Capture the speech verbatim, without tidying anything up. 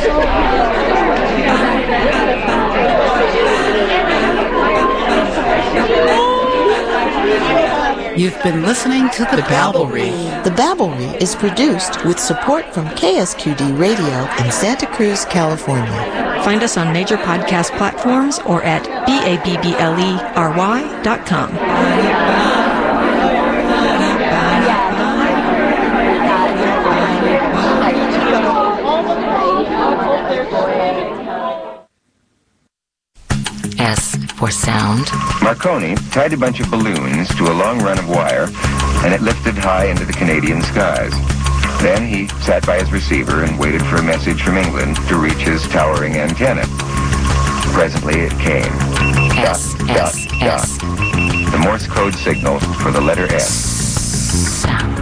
You've been listening to The Babblery. The Babblery is produced with support from K S Q D Radio in Santa Cruz, California. Find us on major podcast platforms or at B A B B L E R Y dot com. S for sound. Marconi tied a bunch of balloons to a long run of wire, and it lifted high into the Canadian skies. Then he sat by his receiver and waited for a message from England to reach his towering antenna. Presently it came. S, dot, S, dot, S. dot. The Morse code signal for the letter S. Sound.